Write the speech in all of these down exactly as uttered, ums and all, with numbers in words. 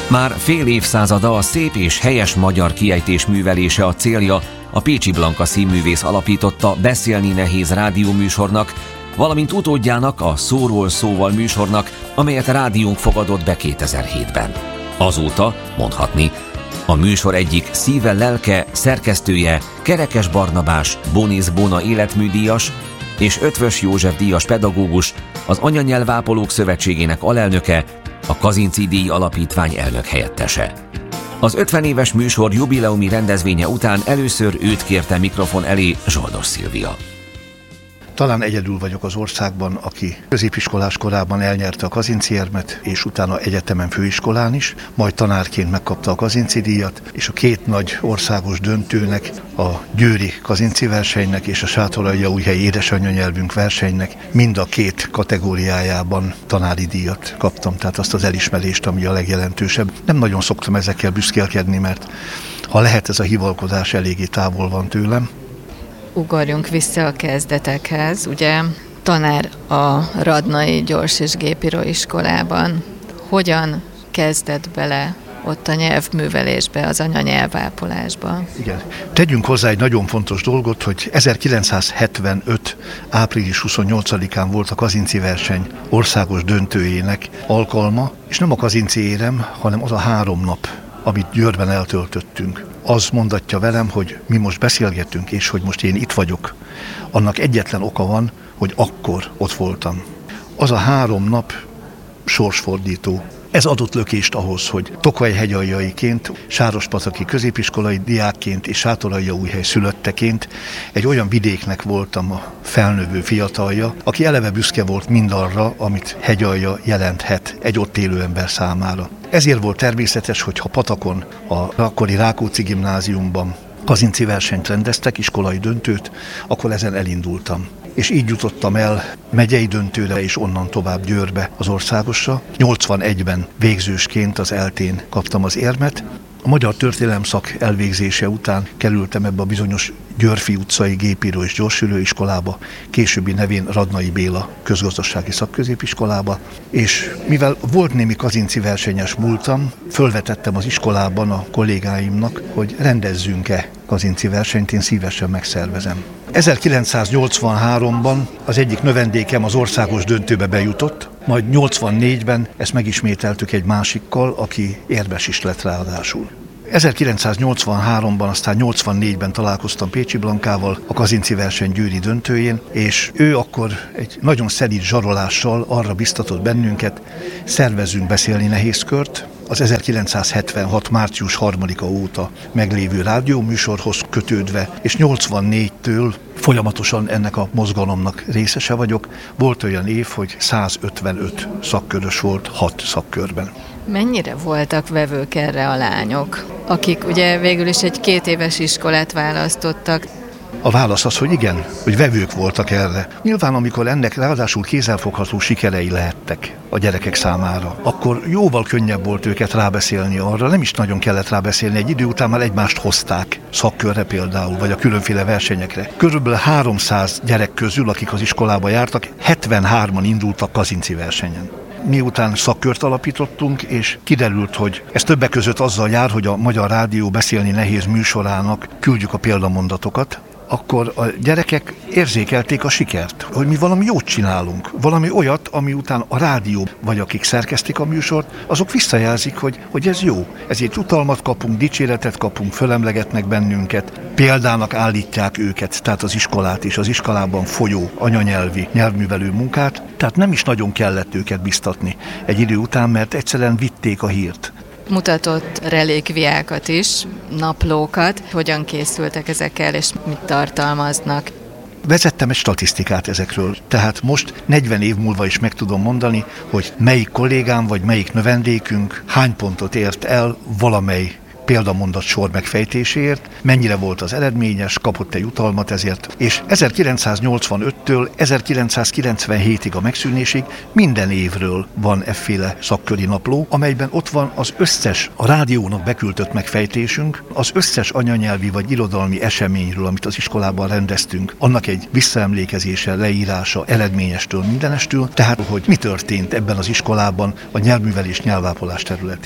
Már fél évszázada a szép és helyes magyar kiejtés művelése a célja, a Pécsi Blanka színművész alapította Beszélni nehéz rádióműsornak, valamint utódjának, a Szóról szóval műsornak, amelyet rádiónk fogadott be kétezer-hétben. Azóta, mondhatni, a műsor egyik szíve-lelke, szerkesztője Kerekes Barnabás, Bonész Bóna életműdíjas és Ötvös József díjas pedagógus, az Anyanyelvápolók Szövetségének alelnöke, a Kazinczy díj alapítvány elnök helyettese. Az ötven éves műsor jubileumi rendezvénye után először őt kérte mikrofon elé Zsoldos Szilvia. Talán egyedül vagyok az országban, aki középiskolás korában elnyerte a Kazinczy érmet, és utána egyetemen, főiskolán is, majd tanárként megkapta a Kazinczy díjat, és a két nagy országos döntőnek, a győri Kazinczy versenynek és a sátoraljaújhelyi édesanyanyelvünk versenynek mind a két kategóriájában tanári díjat kaptam, tehát azt az elismerést, ami a legjelentősebb. Nem nagyon szoktam ezekkel büszkélkedni, mert ha lehet, ez a hivalkodás eléggé távol van tőlem. Ugorjunk vissza a kezdetekhez. Ugye tanár a Radnai Gyors- és Gépíróiskolában. Hogyan kezdett bele ott a nyelvművelésbe, az anyanyelvápolásba? Igen. Tegyünk hozzá egy nagyon fontos dolgot, hogy ezerkilencszázhetvenöt. április huszonnyolcadikán volt a Kazinczy verseny országos döntőjének alkalma, és nem a Kazinczy érem, hanem az a három nap, amit Győrben eltöltöttünk. Az mondatja velem, hogy mi most beszélgetünk, és hogy most én itt vagyok. Annak egyetlen oka van, hogy akkor ott voltam. Az a három nap sorsfordító. Ez adott lökést ahhoz, hogy Tokaj-hegyaljaiként, Sárospataki középiskolai diákként és Sátoraljaújhely szülötteként egy olyan vidéknek voltam a felnövő fiatalja, aki eleve büszke volt mindarra, amit Hegyalja jelenthet egy ott élő ember számára. Ezért volt természetes, hogy ha Patakon, a akkori Rákóczi gimnáziumban Kazinczy versenyt rendeztek, iskolai döntőt, akkor ezen elindultam. És így jutottam el megyei döntőre, és onnan tovább Győrbe, az országosra. nyolcvanegyben végzősként az eltén kaptam az érmet. A magyar történelem szak elvégzése után kerültem ebbe a bizonyos Györfi utcai gépíró és gyorsülőiskolába, későbbi nevén Radnai Béla közgazdasági szakközépiskolába, és mivel volt némi Kazinczy versenyes múltam, fölvetettem az iskolában a kollégáimnak, hogy rendezzünk-e Kazinczy versenyt, én szívesen megszervezem. ezerkilencszáznyolcvanháromban az egyik növendékem az országos döntőbe bejutott, majd nyolcvannégyben ezt megismételtük egy másikkal, aki érmes is lett ráadásul. ezerkilencszáznyolcvanháromban, aztán nyolcvannégyben találkoztam Pécsi Blankával a Kazinczy verseny győri döntőjén, és ő akkor egy nagyon szelíd zsarolással arra biztatott bennünket, szervezzünk beszélni nehézkört, az ezerkilencszázhetvenhat. március harmadika óta meglévő rádióműsorhoz kötődve, és nyolcvannégytől folyamatosan ennek a mozgalomnak részese vagyok. Volt olyan év, hogy százötvenöt szakkörös volt hat szakkörben. Mennyire voltak vevők erre a lányok, akik ugye végül is egy két éves iskolát választottak? A válasz az, hogy igen, hogy vevők voltak erre. Nyilván, amikor ennek ráadásul kézzelfogható sikerei lehettek a gyerekek számára, akkor jóval könnyebb volt őket rábeszélni arra, nem is nagyon kellett rábeszélni, egy idő után már egymást hozták, szakkörre például, vagy a különféle versenyekre. Körülbelül háromszáz gyerek közül, akik az iskolába jártak, hetvenhárman indultak Kazinczy versenyen. Miután szakkört alapítottunk, és kiderült, hogy ez többek között azzal jár, hogy a Magyar Rádió Beszélni nehéz műsorának küldjük a példamondatokat, akkor a gyerekek érzékelték a sikert, hogy mi valami jót csinálunk, valami olyat, ami után a rádió, vagy akik szerkesztik a műsort, azok visszajelzik, hogy, hogy ez jó. Ezért utalmat kapunk, dicséretet kapunk, fölemlegetnek bennünket, példának állítják őket, tehát az iskolát és az iskolában folyó anyanyelvi, nyelvművelő munkát, tehát nem is nagyon kellett őket biztatni egy idő után, mert egyszerűen vitték a hírt. Mutatott relikviákat is, naplókat. Hogyan készültek ezekkel, és mit tartalmaznak? Vezettem egy statisztikát ezekről, tehát most negyven év múlva is meg tudom mondani, hogy melyik kollégám vagy melyik növendékünk hány pontot ért el valamely példamondat sor megfejtéséért, mennyire volt az eredményes, kapott egy jutalmat ezért, és ezerkilencszáznyolcvanöttől ezerkilencszázkilencvenhétig a megszűnésig minden évről van efféle szakköri napló, amelyben ott van az összes a rádiónak beküldött megfejtésünk, az összes anyanyelvi vagy irodalmi eseményről, amit az iskolában rendeztünk, annak egy visszaemlékezése, leírása, eredményestől, mindenestől, tehát hogy mi történt ebben az iskolában a nyelvművelés, nyelvápolás területén.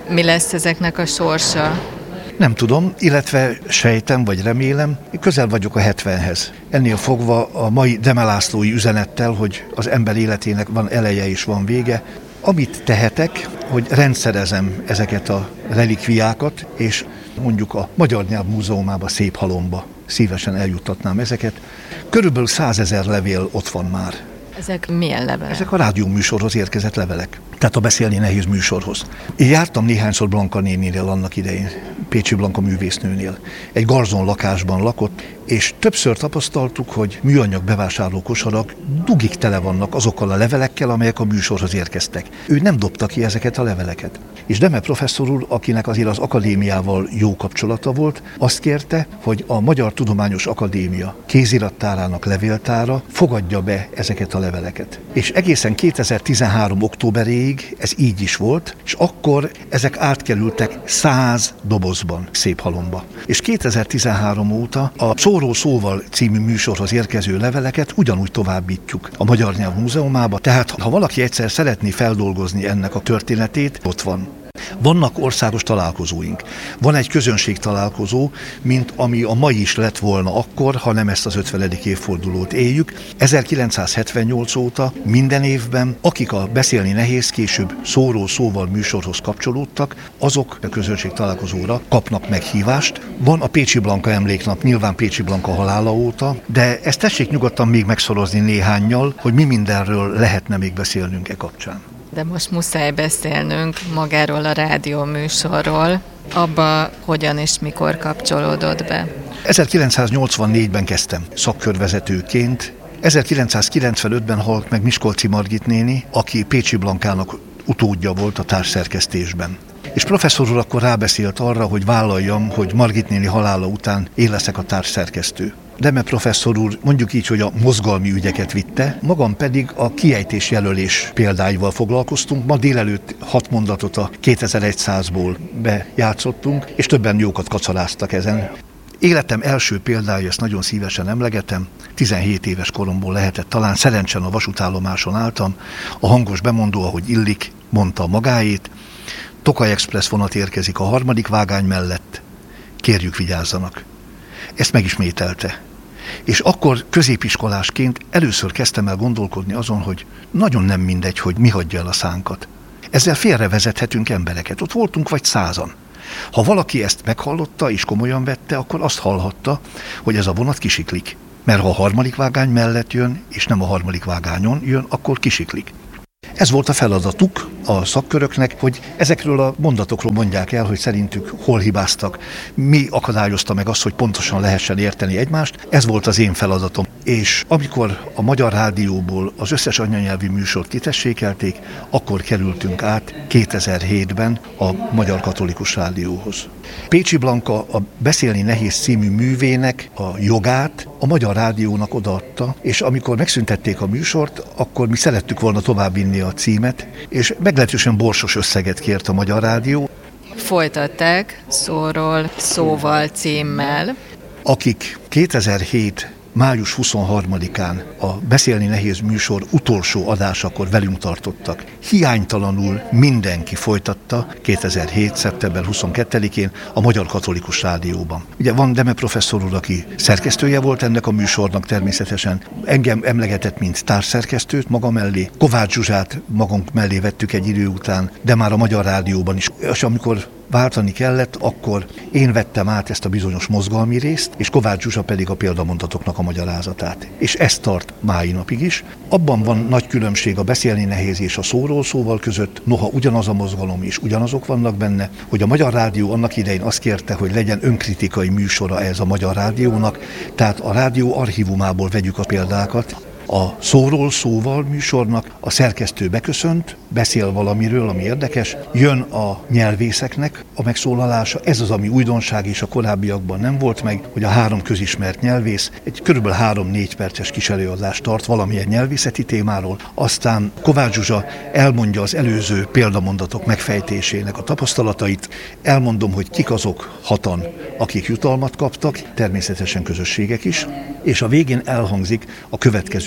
mi lesz ezeknek a sorsa? Nem tudom, illetve sejtem vagy remélem, közel vagyok a hetvenhez. Ennél fogva a mai Demelászlói üzenettel, hogy az ember életének van eleje és van vége, amit tehetek, hogy rendszerezem ezeket a relikviákat, és mondjuk a Magyar Nyelv Múzeumába, Széphalomba szívesen eljuttatnám ezeket. Körülbelül százezer levél ott van már. Ezek milyen levelek? Ezek a rádióműsorhoz érkezett levelek. Tehát a beszélni nehéz műsorhoz. Én jártam néhányszor Blanka néninél annak idején, Pécsi Blanka művésznőnél. Egy garzon lakásban lakott, és többször tapasztaltuk, hogy műanyag bevásárló kosarak dugig tele vannak azokkal a levelekkel, amelyek a műsorhoz érkeztek. Ő nem dobta ki ezeket a leveleket. És Deme professzor úr, akinek azért az akadémiával jó kapcsolata volt, azt kérte, hogy a Magyar Tudományos Akadémia kézirattárának levéltára fogadja be ezeket a leveleket. És egészen kétezer-tizenhárom októberéig ez így is volt, és akkor ezek átkerültek száz dobozban Széphalomba. És kétezer-tizenhárom óta a Szóról szóval című műsorhoz érkező leveleket ugyanúgy továbbítjuk a Magyar Nyelv Múzeumába, tehát ha valaki egyszer szeretné feldolgozni ennek a történetét, ott van. Vannak országos találkozóink. Van egy közönség találkozó, mint ami a mai is lett volna akkor, ha nem ezt az ötvenedik évfordulót éljük. ezerkilencszázhetvennyolc óta minden évben, akik a Beszélni nehéz, később Szóról szóval műsorhoz kapcsolódtak, azok a közönség találkozóra kapnak meghívást. Van a Pécsi Blanka emléknap, nyilván Pécsi Blanka halála óta, de ezt tessék nyugodtan még megszorozni néhánnyal, hogy mi mindenről lehetne még beszélnünk e kapcsán. De most muszáj beszélnünk magáról a rádióműsorról, abba hogyan és mikor kapcsolódott be. ezerkilencszáznyolcvannégyben kezdtem szakkörvezetőként. ezerkilencszázkilencvenötben halt meg Miskolci Margit néni, aki Pécsi Blankának utódja volt a társszerkesztésben. És professzor úr akkor rábeszélt arra, hogy vállaljam, hogy Margit néni halála után én leszek a társszerkesztő. Deme professzor úr mondjuk így, hogy a mozgalmi ügyeket vitte, magam pedig a kiejtés jelölés példáival foglalkoztunk. Ma délelőtt hat mondatot a kétezer-százból bejátszottunk, és többen jókat kacaráztak ezen. Életem első példája, ezt nagyon szívesen emlegetem, tizenhét éves koromból lehetett, talán szerencsen a vasútállomáson álltam, a hangos bemondó, ahogy illik, mondta a magáét, Tokaj Express vonat érkezik a harmadik vágány mellett, kérjük vigyázzanak. Ezt megismételte. És akkor középiskolásként először kezdtem el gondolkodni azon, hogy nagyon nem mindegy, hogy mi hagyja el a szánkat. Ezzel félrevezethetünk embereket. Ott voltunk vagy százan. Ha valaki ezt meghallotta és komolyan vette, akkor azt hallhatta, hogy ez a vonat kisiklik. Mert ha a harmadik vágány mellett jön, és nem a harmadik vágányon jön, akkor kisiklik. Ez volt a feladatuk a szakköröknek, hogy ezekről a mondatokról mondják el, hogy szerintük hol hibáztak, mi akadályozta meg azt, hogy pontosan lehessen érteni egymást. Ez volt az én feladatom. És amikor a Magyar Rádióból az összes anyanyelvi műsort kitessékelték, akkor kerültünk át kétezer-hétben a Magyar Katolikus Rádióhoz. Pécsi Blanka a Beszélni nehéz című művének a jogát a Magyar Rádiónak odaadta, és amikor megszüntették a műsort, akkor mi szerettük volna továbbvinni a címet, és meglehetősen borsos összeget kért a Magyar Rádió. Folytatták Szóról szóval címmel. Akik kétezer-hét május huszonharmadikán a Beszélni nehéz műsor utolsó adásakor velünk tartottak. Hiánytalanul mindenki folytatta kétezer-hét. szeptember huszonkettedikén a Magyar Katolikus Rádióban. Ugye van Deme professzor úr, aki szerkesztője volt ennek a műsornak természetesen. Engem emlegetett, mint társszerkesztőt maga mellé. Kovács Zsuzsát magunk mellé vettük egy idő után, de már a Magyar Rádióban is. És amikor váltani kellett, akkor én vettem át ezt a bizonyos mozgalmi részt, és Kovács Zsuzsa pedig a példamondatoknak a magyarázatát. És ez tart mái napig is. Abban van nagy különbség a Beszélni nehéz és a Szóról szóval között, noha ugyanaz a mozgalom és ugyanazok vannak benne, hogy a Magyar Rádió annak idején azt kérte, hogy legyen önkritikai műsora ez a Magyar Rádiónak, tehát a rádió archívumából vegyük a példákat. A Szóról szóval műsornak a szerkesztő beköszönt, beszél valamiről, ami érdekes, jön a nyelvészeknek a megszólalása, ez az, ami újdonság és a korábbiakban nem volt meg, hogy a három közismert nyelvész egy körülbelül három-négy perces kis előadást tart valamilyen nyelvészeti témáról, aztán Kovács Zsuzsa elmondja az előző példamondatok megfejtésének a tapasztalatait, elmondom, hogy kik azok hatan, akik jutalmat kaptak, természetesen közösségek is, és a végén elhangzik a következő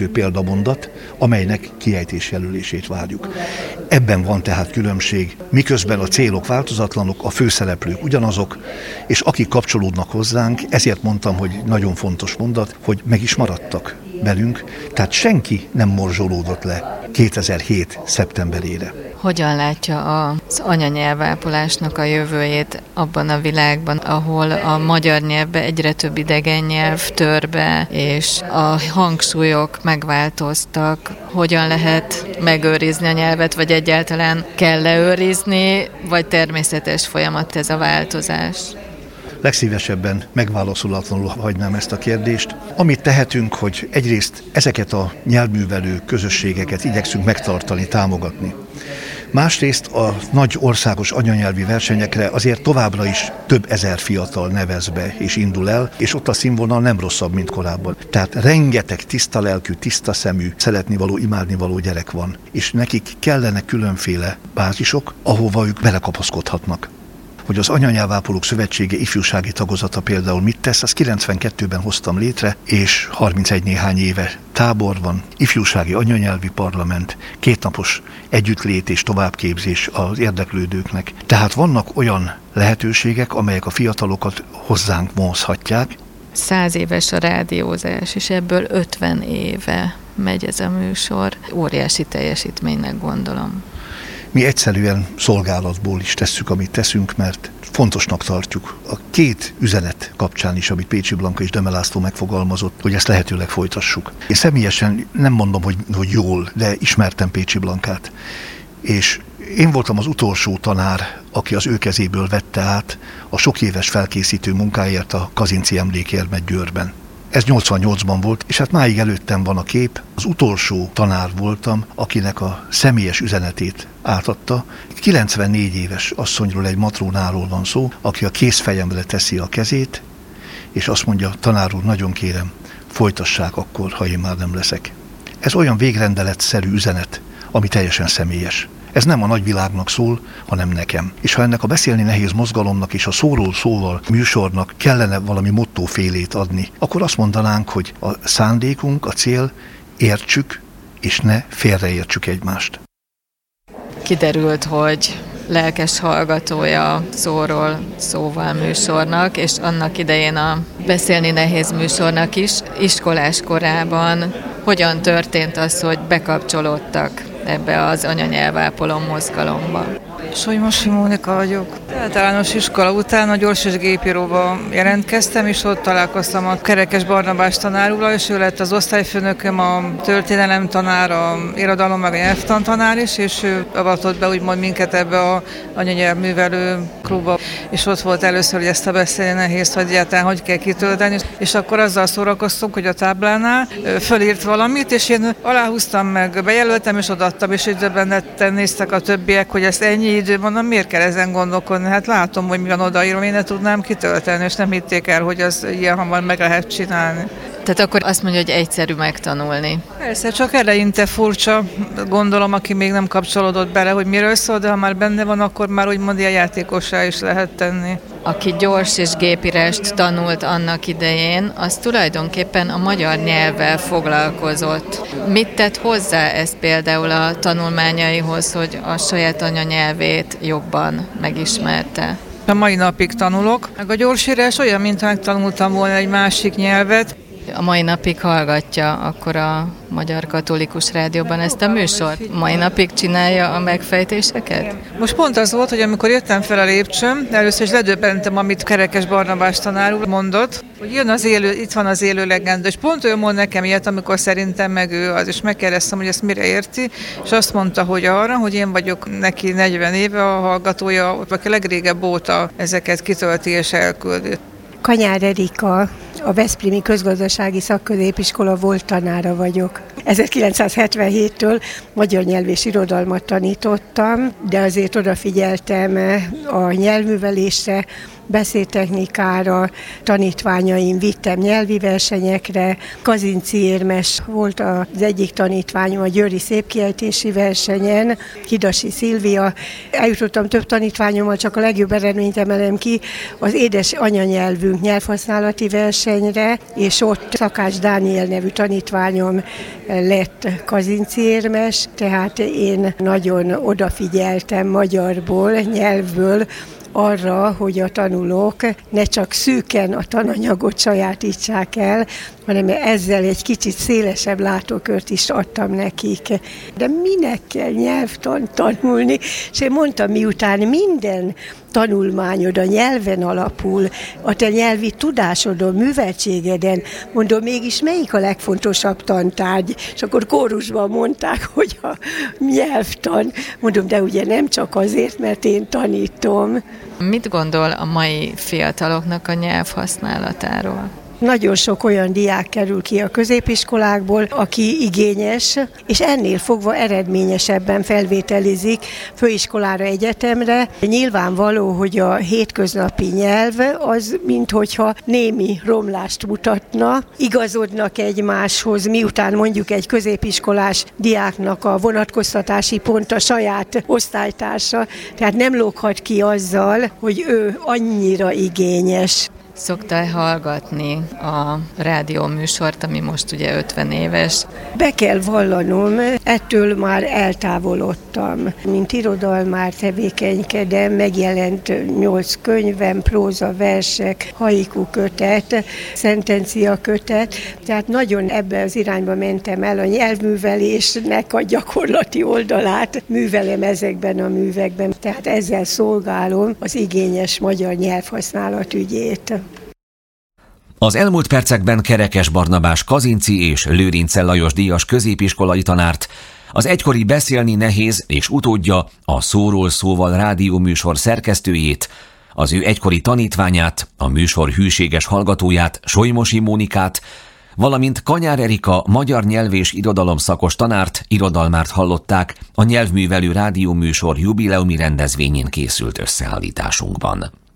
megfelelő példamondat, amelynek kiejtés jelölését várjuk. Ebben van tehát különbség, miközben a célok változatlanok, a főszereplők ugyanazok, és akik kapcsolódnak hozzánk, ezért mondtam, hogy nagyon fontos mondat, hogy meg is maradtak velünk, tehát senki nem morzsolódott le kétezer-hét szeptemberére. Hogyan látja az anyanyelvápolásnak a jövőjét abban a világban, ahol a magyar nyelvbe egyre több idegen nyelv tör be, és a hangsúlyok megváltoztak? Hogyan lehet megőrizni a nyelvet, vagy egyáltalán kell leőrizni, vagy természetes folyamat ez a változás? Legszívesebben megválaszolatlanul hagynám ezt a kérdést. Amit tehetünk, hogy egyrészt ezeket a nyelvművelő közösségeket igyekszünk megtartani, támogatni. Másrészt a nagy országos anyanyelvi versenyekre azért továbbra is több ezer fiatal nevez be és indul el, és ott a színvonal nem rosszabb, mint korábban. Tehát rengeteg tiszta lelkű, tiszta szemű, szeretnivaló, imádnivaló gyerek van, és nekik kellene különféle bázisok, ahova ők belekapaszkodhatnak. Hogy az Anyanyelvápolók Szövetsége ifjúsági tagozata például mit tesz, azt kilencvenkettőben hoztam létre, és harmincegy néhány éve tábor van, ifjúsági anyanyelvi parlament, kétnapos együttlét és továbbképzés az érdeklődőknek. Tehát vannak olyan lehetőségek, amelyek a fiatalokat hozzánk vonzhatják. Száz éves a rádiózás, és ebből ötven éve megy ez a műsor. Óriási teljesítménynek gondolom. Mi egyszerűen szolgálatból is tesszük, amit teszünk, mert fontosnak tartjuk a két üzenet kapcsán is, amit Pécsi Blanka és Döme László megfogalmazott, hogy ezt lehetőleg folytassuk. Én személyesen nem mondom, hogy, hogy jól, de ismertem Pécsi Blankát. És én voltam az utolsó tanár, aki az ő kezéből vette át a sok éves felkészítő munkáért a Kazinczy Emlékérmet Győrben. Ez nyolcvannyolcban volt, és hát máig előttem van a kép. Az utolsó tanár voltam, akinek a személyes üzenetét átadta. kilencvennégy éves asszonyról, egy matrónáról van szó, aki a kézfejemre teszi a kezét, és azt mondja, tanár úr, nagyon kérem, folytassák akkor, ha én már nem leszek. Ez olyan végrendeletszerű üzenet, ami teljesen személyes. Ez nem a nagyvilágnak szól, hanem nekem. És ha ennek a beszélni nehéz mozgalomnak és a szóról szóval műsornak kellene valami mottófélét adni, akkor azt mondanánk, hogy a szándékunk, a cél, értsük, és ne félreértsük egymást. Kiderült, hogy lelkes hallgatója szóról szóval műsornak, és annak idején a beszélni nehéz műsornak is, iskolás korában hogyan történt az, hogy bekapcsolódtak ebbe az anyanyelvápoló mozgalomba. Solymosi Mónika vagyok. Általános iskola után a gyors és gépíróba jelentkeztem, és ott találkoztam a Kerekes Barnabás tanár úrral, és ő lett az osztályfőnököm, a történelem tanár, a irodalom meg a nyelvtan tanár is, és ő avatott be úgymond minket ebbe a anyanyelvművelő klubba, és ott volt először, hogy ezt a beszélni nehéz, hogy egyáltalán hogy kell kitölteni, és akkor azzal szórakoztunk, hogy a táblánál fölírt valamit, és én aláhúztam meg, bejelöltem, és odaadtam, és így döbbenetten néztek a többiek, hogy ezt ennyi idő, mondom, miért kell ezen gondolkodni? Hát látom, hogy mi van odaírom, én ne tudnám kitölteni, és nem hitték el, hogy az ilyen hamar meg lehet csinálni. Tehát akkor azt mondja, hogy egyszerű megtanulni. Persze, csak eleinte furcsa, gondolom, aki még nem kapcsolódott bele, hogy miről szól, de ha már benne van, akkor már úgymond ilyen játékossá is lehet tenni. Aki gyors és gépírást tanult annak idején, az tulajdonképpen a magyar nyelvvel foglalkozott. Mit tett hozzá ez például a tanulmányaihoz, hogy a saját anyanyelvét jobban megismerte? A mai napig tanulok, meg a gyorsírás olyan, mintha megtanultam volna egy másik nyelvet. A mai napig hallgatja akkor a Magyar Katolikus Rádióban ezt a műsort? Mai napig csinálja a megfejtéseket? Most pont az volt, hogy amikor jöttem fel a lépcsőn, először is ledöbbentem, amit Kerekes Barnabás tanár úr mondott, hogy jön az élő, itt van az élő legenda, és pont ő mond nekem ilyet, amikor szerintem meg ő az, és megkérdeztem, hogy ezt mire érti, és azt mondta, hogy arra, hogy én vagyok neki negyven éve a hallgatója, aki legrégebb óta ezeket kitölti és elküldi. Kanyár Erika, a Veszprémi Közgazdasági Szakközépiskola volt tanára vagyok. ezerkilencszázhetvenhéttől magyar nyelv és irodalmat tanítottam, de azért odafigyeltem a nyelvművelésre, beszédtechnikára, tanítványaim vittem nyelvi versenyekre. Kazinczy Érmes volt az egyik tanítványom a győri szépkiejtési versenyen, Kidasi Szilvia. Eljutottam több tanítványommal, csak a legjobb eredményt emelem ki, az édes anyanyelvünk nyelvhasználati verseny, versenyre, és ott Szakács Dániel nevű tanítványom lett kazinciérmes, tehát én nagyon odafigyeltem magyarból, nyelvből arra, hogy a tanulók ne csak szűken a tananyagot sajátítsák el, hanem ezzel egy kicsit szélesebb látókört is adtam nekik. De minek kell nyelvtant tanulni? És én mondtam, miután minden tanulmányod a nyelven alapul, a te nyelvi tudásodon, műveltségeden, mondom, mégis melyik a legfontosabb tantárgy? És akkor kórusban mondták, hogy a nyelvtan. Mondom, de ugye nem csak azért, mert én tanítom. Mit gondol a mai fiataloknak a nyelvhasználatáról? Nagyon sok olyan diák kerül ki a középiskolákból, aki igényes, és ennél fogva eredményesebben felvételizik főiskolára, egyetemre. Nyilvánvaló, hogy a hétköznapi nyelv az minthogyha némi romlást mutatna, igazodnak egymáshoz, miután mondjuk egy középiskolás diáknak a vonatkoztatási pont a saját osztálytársa, tehát nem lóghat ki azzal, hogy ő annyira igényes. Szoktál hallgatni a rádióműsort, ami most ugye ötven éves? Be kell vallanom, ettől már eltávolodtam. Mint irodalmár tevékenykedem, megjelent nyolc könyvem, próza, versek, haiku kötet, szentencia kötet, tehát nagyon ebbe az irányba mentem el, a nyelvművelésnek a gyakorlati oldalát művelem ezekben a művekben, tehát ezzel szolgálom az igényes magyar nyelvhasználat ügyét. Az elmúlt percekben Kerekes Barnabás Kazinczy és Lőrincel Lajos díjas középiskolai tanárt, az egykori Beszélni nehéz és utódja, a Szóról szóval rádióműsor szerkesztőjét, az ő egykori tanítványát, a műsor hűséges hallgatóját, Solymosi Mónikát, valamint Kanyár Erika magyar nyelv és irodalom szakos tanárt, irodalmárt hallották a nyelvművelő rádióműsor jubileumi rendezvényén készült összeállításunkban.